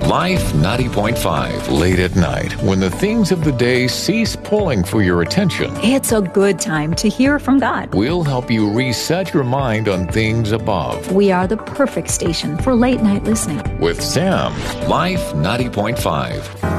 Life 90.5, late at night, when the things of the day cease pulling for your attention. It's a good time to hear from God. We'll help you reset your mind on things above. We are the perfect station for late night listening. With Sam, Life 90.5.